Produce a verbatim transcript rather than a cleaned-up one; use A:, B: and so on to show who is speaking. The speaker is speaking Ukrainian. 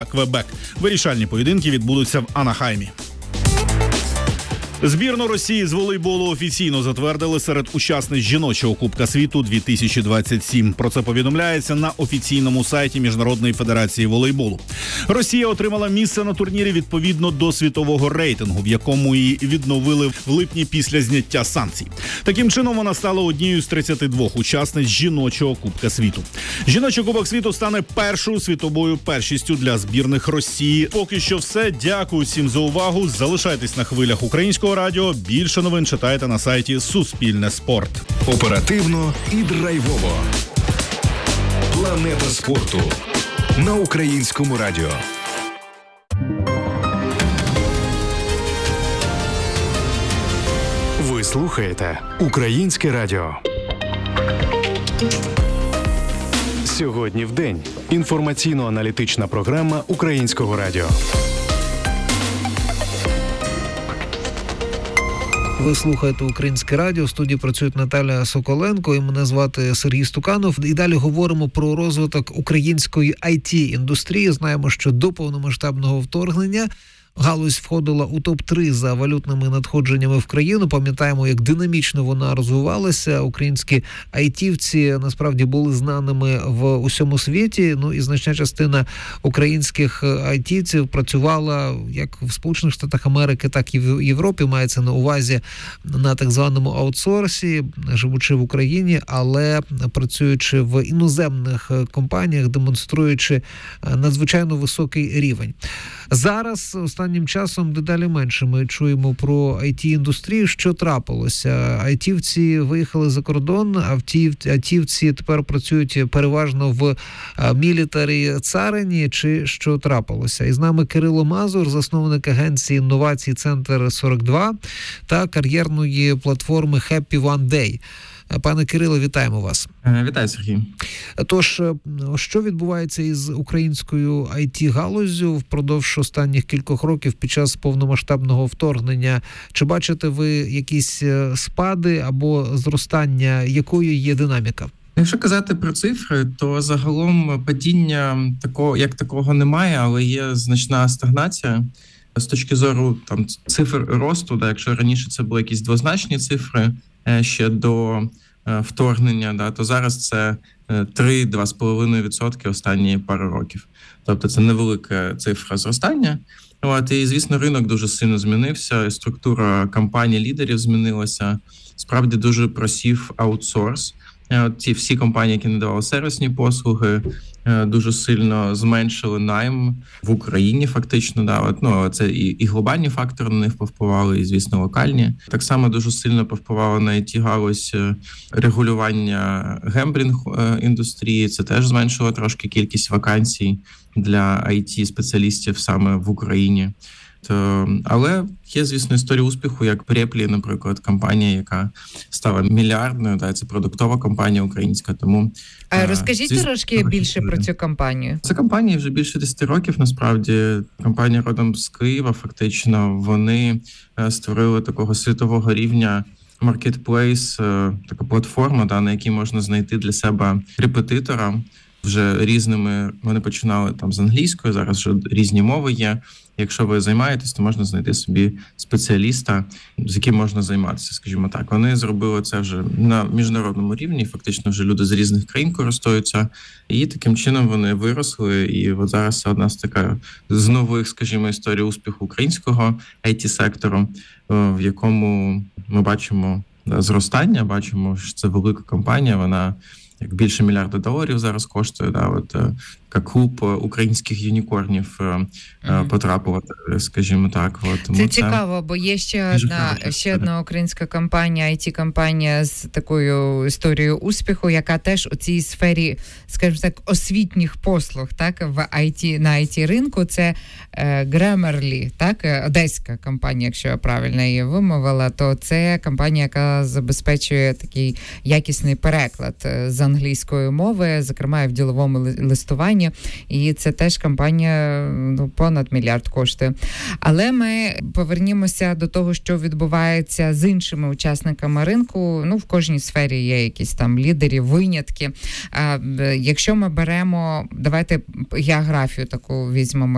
A: Квебек. Вирішальні поєдинки відбудуться в Анахаймі. Збірну Росії з волейболу офіційно затвердили серед учасниць жіночого Кубка світу дві тисячі двадцять сім. Про це повідомляється на офіційному сайті Міжнародної федерації волейболу. Росія отримала місце на турнірі відповідно до світового рейтингу, в якому її відновили в липні після зняття санкцій. Таким чином, вона стала однією з тридцяти двох учасниць жіночого Кубка світу. Жіночий Кубок світу стане першою світовою першістю для збірних Росії. Поки що все. Дякую всім за увагу. Залишайтесь на хвилях українського радіо. Більше новин читайте на сайті Суспільне спорт.
B: Оперативно і драйвово. Планета спорту на українському радіо. Ви слухаєте Українське радіо. Сьогодні в день. Інформаційно-аналітична програма Українського радіо.
C: Ви слухаєте Українське радіо, в студії працюють Наталя Соколенко і мене звати Сергій Стуканов. І далі говоримо про розвиток української ай ті-індустрії. Знаємо, що до повномасштабного вторгнення галузь входила у топ три за валютними надходженнями в країну. Пам'ятаємо, як динамічно вона розвивалася. Українські айтівці насправді були знаними в усьому світі. Ну і значна частина українських айтівців працювала як в Сполучених Штатах Америки, так і в Європі. Мається на увазі на так званому аутсорсі, живучи в Україні, але працюючи в іноземних компаніях, демонструючи надзвичайно високий рівень. Зараз останнім часом дедалі менше ми чуємо про ай ті-індустрію. Що трапилося? Айтівці виїхали за кордон, а айтівці тепер працюють переважно в мілітарі царині. Чи що трапилося? І з нами Кирило Мазур, засновник агенції інновацій «Центр сорок два» та кар'єрної платформи Happy One Day. Пане Кирило, вітаємо вас.
D: Вітаю, Сергій.
C: Тож, що відбувається із українською ай ті-галуззю впродовж останніх кількох років під час повномасштабного вторгнення? Чи бачите ви якісь спади або зростання? Якою є динаміка?
D: Якщо казати про цифри, то загалом падіння такого, як такого немає, але є значна стагнація. З точки зору там цифр росту, да, якщо раніше це були якісь двозначні цифри ще до вторгнення, да, то зараз це три-два з половиною відсотки останні пару років. Тобто це невелика цифра зростання. От, і, звісно, ринок дуже сильно змінився, структура компаній-лідерів змінилася. Справді дуже просів аутсорс. От ті всі компанії, які надавали сервісні послуги, дуже сильно зменшили найм в Україні фактично. Да, от, ну, це і, і глобальні фактори на них повпливали, і, звісно, локальні. Так само дуже сильно повпливало на ай ті-галузь регулювання гемблінг-індустрії. Це теж зменшило трошки кількість вакансій для ай ті-спеціалістів саме в Україні. То, але є, звісно, історія успіху, як Преплі, наприклад, компанія, яка стала мільярдною, да, це продуктова компанія українська. Тому
E: а розкажіть звісно, трошки більше про цю компанію.
D: Це компанія вже більше десять років, насправді. Компанія родом з Києва, фактично. Вони створили такого світового рівня маркетплейс, така платформа, да, на якій можна знайти для себе репетитора. Вже різними, вони починали там з англійської, зараз вже різні мови є. Якщо ви займаєтесь, то можна знайти собі спеціаліста, з яким можна займатися, скажімо так. Вони зробили це вже на міжнародному рівні, фактично вже люди з різних країн користуються. І таким чином вони виросли, і от зараз це одна з така з нових, скажімо, історій успіху українського ай ті-сектору, в якому ми бачимо зростання, бачимо, що це велика компанія, вона як більше мільярда доларів зараз коштує, да, от як клуб українських юнікорнів uh-huh. потрапила, скажімо так. От,
E: це цікаво, бо є ще одна, ще одна українська компанія, ай ті-компанія з такою історією успіху, яка теж у цій сфері, скажімо так, освітніх послуг, так, в ай ті, на ай ті-ринку, це е, Grammarly, так, одеська компанія, якщо я правильно її вимовила, то це компанія, яка забезпечує такий якісний переклад з англійської мови, зокрема і в діловому листуванні. І це теж компанія, ну, понад мільярд коштує. Але ми повернімося до того, що відбувається з іншими учасниками ринку. Ну, в кожній сфері є якісь там лідери, винятки. А, якщо ми беремо, давайте географію таку візьмемо.